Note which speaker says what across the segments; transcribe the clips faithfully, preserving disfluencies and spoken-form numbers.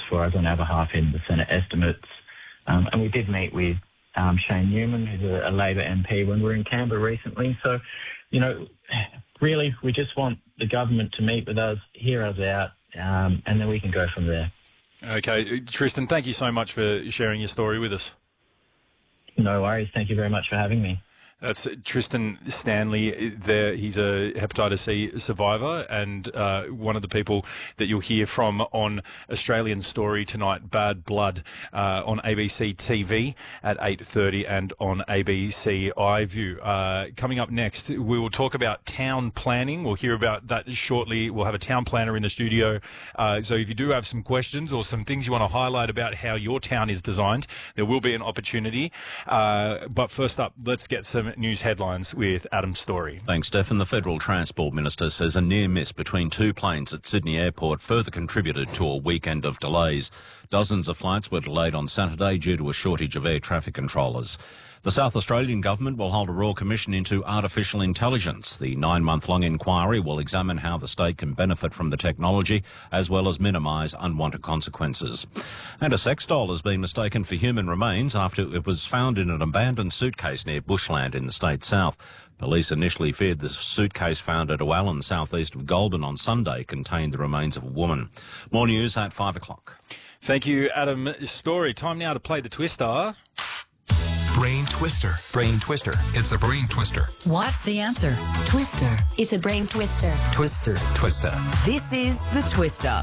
Speaker 1: for us on our behalf in the Senate estimates. Um, and we did meet with um, Shane Newman, who's a, a Labor M P, when we were in Canberra recently. So, you know, really, we just want the government to meet with us, hear us out, um, and then we can go from there.
Speaker 2: Okay. Tristan, thank you so much for sharing your story with us.
Speaker 1: No worries. Thank you very much for having me.
Speaker 2: That's Tristan Stanley there. He's a hepatitis C survivor and uh, one of the people that you'll hear from on Australian Story tonight, Bad Blood, uh, on A B C T V at eight thirty and on A B C iView. Uh, coming up next, we will talk about town planning. We'll hear about that shortly. We'll have a town planner in the studio. Uh, so if you do have some questions or some things you want to highlight about how your town is designed, there will be an opportunity. Uh, but first up, let's get some news headlines with Adam Story.
Speaker 3: Thanks, Stephen. The Federal Transport Minister says a near miss between two planes at Sydney Airport further contributed to a weekend of delays. Dozens of flights were delayed on Saturday due to a shortage of air traffic controllers. The South Australian Government will hold a Royal Commission into artificial intelligence. The nine-month-long inquiry will examine how the state can benefit from the technology as well as minimise unwanted consequences. And a sex doll has been mistaken for human remains after it was found in an abandoned suitcase near Bushland in the state south. Police initially feared the suitcase found at Owalan, southeast of Goulburn on Sunday, contained the remains of a woman. More news at five o'clock.
Speaker 2: Thank you, Adam Story. Time now to play the Twister.
Speaker 4: Brain Twister. Brain Twister. It's a Brain Twister.
Speaker 5: What's the answer?
Speaker 6: Twister. It's a Brain Twister.
Speaker 4: Twister. Twister.
Speaker 5: This is the Twister.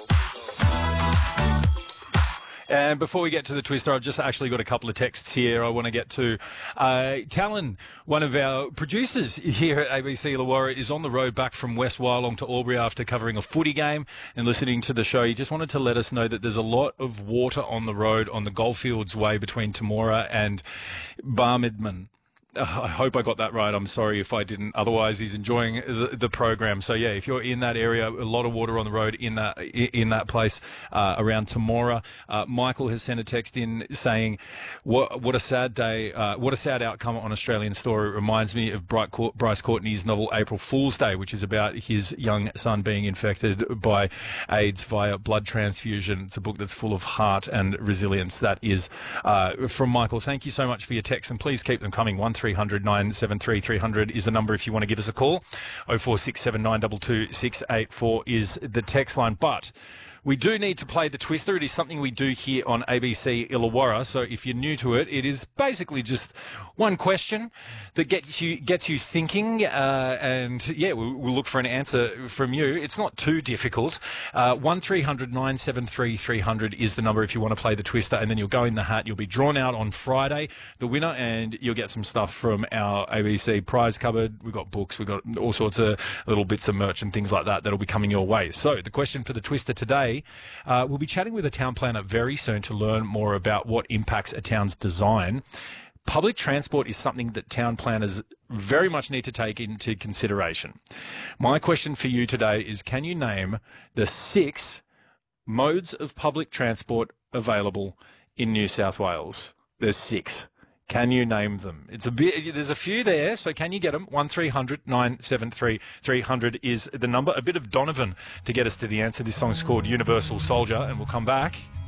Speaker 2: And before we get to the Twister, I've just actually got a couple of texts here I want to get to. Uh, Talon, one of our producers here at A B C Illawarra, is on the road back from West Wyalong to Albury after covering a footy game and listening to the show. He just wanted to let us know that there's a lot of water on the road on the Goldfields Way between Temora and Barmidman. I hope I got that right. I'm sorry if I didn't. Otherwise, he's enjoying the, the program. So yeah, if you're in that area, a lot of water on the road in that in that place uh, around Temora. Uh, Michael has sent a text in saying, "What what a sad day! Uh, what a sad outcome on Australian Story. It reminds me of Bright Court, Bryce Courtney's novel April Fool's Day, which is about his young son being infected by AIDS via blood transfusion. It's a book that's full of heart and resilience." That is uh, from Michael. Thank you so much for your texts, and please keep them coming. One three hundred nine seven three three hundred is the number if you want to give us a call. oh four six seven nine two two six eight four is the text line. But we do need to play the Twister. It is something we do here on A B C Illawarra. So if you're new to it, it is basically just one question that gets you gets you thinking. Uh, and yeah, we'll, we'll look for an answer from you. It's not too difficult. Uh, one three hundred nine seven three three hundred is the number if you want to play the Twister. And then you'll go in the hat. You'll be drawn out on Friday, the winner, and you'll get some stuff from our A B C prize cupboard. We've got books. We've got all sorts of little bits of merch and things like that that'll be coming your way. So the question for the Twister today. Uh, we'll be chatting with a town planner very soon to learn more about what impacts a town's design. Public transport is something that town planners very much need to take into consideration. My question for you today is, can you name the six modes of public transport available in New South Wales? There's six. Can you name them? It's a bit, there's a few there, so can you get them? one three hundred nine seven three three hundred is the number. A bit of Donovan to get us to the answer. This song's called Universal Soldier, and we'll come back